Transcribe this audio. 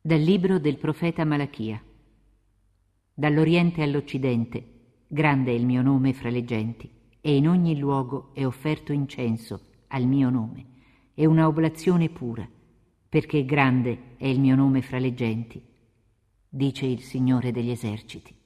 Dal libro del profeta Malachia. Dall'Oriente all'Occidente, grande è il mio nome fra le genti, e in ogni luogo è offerto incenso al mio nome, e una oblazione pura, perché grande è il mio nome fra le genti, dice il Signore degli eserciti.